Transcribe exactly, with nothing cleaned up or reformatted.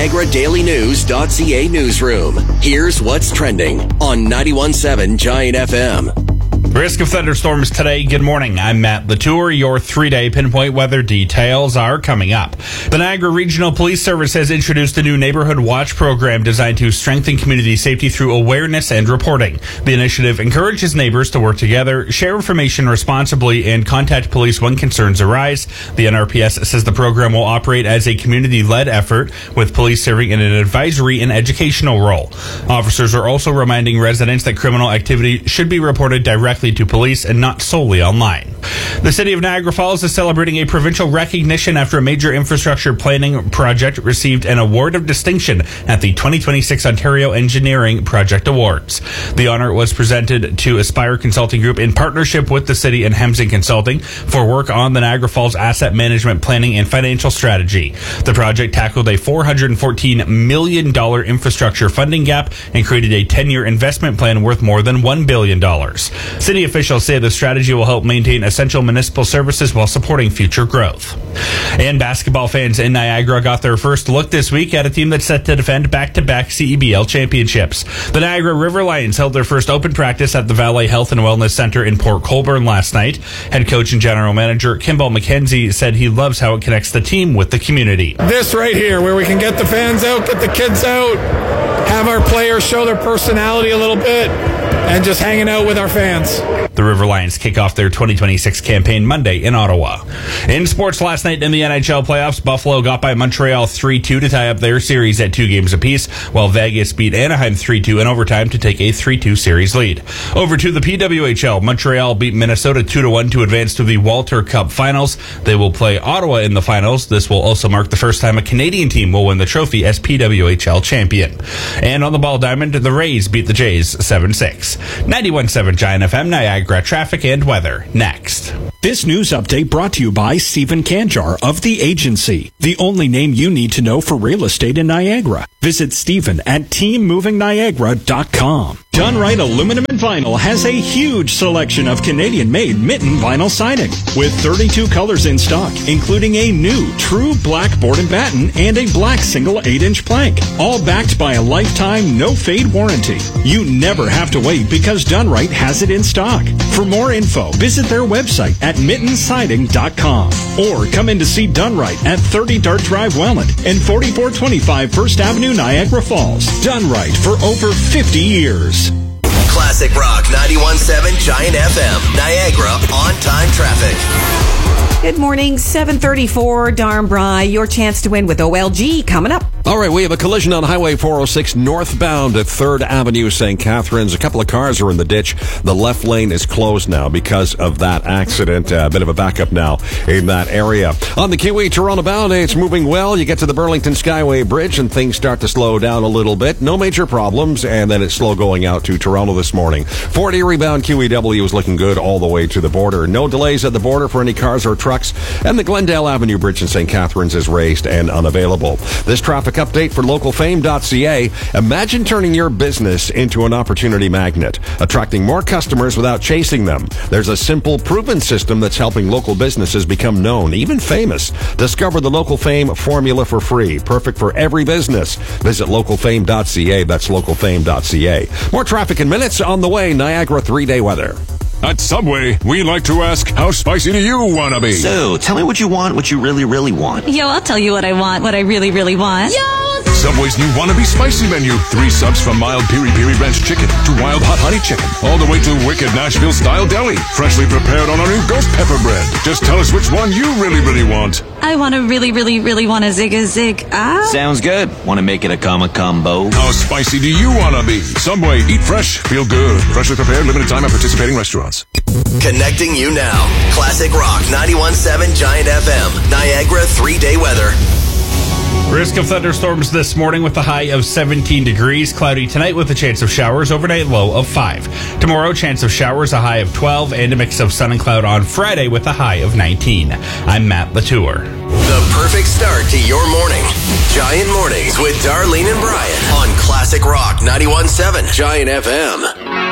Niagara Daily News dot C A newsroom. Here's what's trending on ninety-one point seven Giant F M. Risk of thunderstorms today. Good morning. I'm Matt Latour. Your three-day pinpoint weather details are coming up. The Niagara Regional Police Service has introduced a new Neighborhood Watch program designed to strengthen community safety through awareness and reporting. The initiative encourages neighbors to work together, share information responsibly, and contact police when concerns arise. The N R P S says the program will operate as a community-led effort, with police serving in an advisory and educational role. Officers are also reminding residents that criminal activity should be reported directly to police and not solely online. The city of Niagara Falls is celebrating a provincial recognition after a major infrastructure planning project received an award of distinction at the twenty twenty-six Ontario Engineering Project Awards. The honor was presented to Aspire Consulting Group in partnership with the city and Hemsing Consulting for work on the Niagara Falls asset management planning and financial strategy. The project tackled a four hundred fourteen million dollars infrastructure funding gap and created a ten-year investment plan worth more than one billion dollars. City officials say the strategy will help maintain essential municipal services while supporting future growth. And basketball fans in Niagara got their first look this week at a team that's set to defend back-to-back C E B L championships. The Niagara River Lions held their first open practice at the Valley Health and Wellness Center in Port Colborne last night. Head coach and general manager Kimball McKenzie said he loves how it connects the team with the community. This right here, where we can get the fans out, get the kids out, have our players show their personality a little bit, and just hanging out with our fans. The River Lions kick off their twenty twenty-six campaign Monday in Ottawa. In sports last night in the N H L playoffs, Buffalo got by Montreal three two to tie up their series at two games apiece, while Vegas beat Anaheim three two in overtime to take a three two series lead. Over to the P W H L, Montreal beat Minnesota two to one to advance to the Walter Cup finals. They will play Ottawa in the finals. This will also mark the first time a Canadian team will win the trophy as P W H L champion. And on the Ball Diamond, the Rays beat the Jays seven six. ninety-one point seven Giant F M, Niagara traffic and weather next. This news update brought to you by Stephen Kanjar of The Agency, the only name you need to know for real estate in Niagara. Visit Stephen at team moving niagara dot com. Done Right Aluminum and Vinyl has a huge selection of Canadian-made mitten vinyl siding with thirty-two colors in stock, including a new true black board and batten and a black single eight-inch plank, all backed by a lifetime no-fade warranty. You never have to wait because Done Right has it in stock. For more info, visit their website at mitten siding dot com or come in to see Done Right at thirty Dart Drive, Welland and forty-four twenty-five First Avenue, Niagara Falls. Done Right for over fifty years. Classic Rock ninety-one point seven Giant F M, Niagara on-time traffic. Good morning, seven thirty-four, Darn Bry. Your chance to win with O L G coming up. All right, we have a collision on Highway four oh six northbound at third Avenue, Saint Catharines. A couple of cars are in the ditch. The left lane is closed now because of that accident. A bit of a backup now in that area. On the Q E Toronto bound, it's moving well. You get to the Burlington Skyway Bridge and things start to slow down a little bit. No major problems, and then it's slow going out to Toronto this morning. Fort Erie bound Q E W is looking good all the way to the border. No delays at the border for any cars or trucks. And the Glendale Avenue Bridge in Saint Catharines is raised and unavailable. This traffic update for local fame dot c a. Imagine turning your business into an opportunity magnet, attracting more customers without chasing them. There's a simple, proven system that's helping local businesses become known, even famous. Discover the Local Fame formula for free, perfect for every business. Visit local fame dot c a. That's local fame dot c a. More traffic in minutes on the way. Niagara three-day weather. At Subway, we like to ask, how spicy do you want to be? So, tell me what you want, what you really, really want. Yo, I'll tell you what I want, what I really, really want. Yo! Subway's new Wannabe Spicy menu. Three subs from mild piri piri ranch chicken to wild hot honey chicken, all the way to wicked Nashville-style deli, freshly prepared on our new ghost pepper bread. Just tell us which one you really, really want. I want to really, really, really want a zig a zig. Ah. Sounds good. Want to make it a comma combo? How spicy do you want to be? Subway, eat fresh, feel good. Freshly prepared, limited time at participating restaurants. Connecting you now. Classic Rock ninety-one point seven Giant F M, Niagara three-day weather. Risk of thunderstorms this morning with a high of seventeen degrees. Cloudy tonight with a chance of showers. Overnight low of five. Tomorrow, chance of showers, a high of twelve, and a mix of sun and cloud on Friday with a high of nineteen. I'm Matt Latour. The perfect start to your morning. Giant Mornings with Darlene and Brian on Classic Rock ninety-one point seven Giant F M.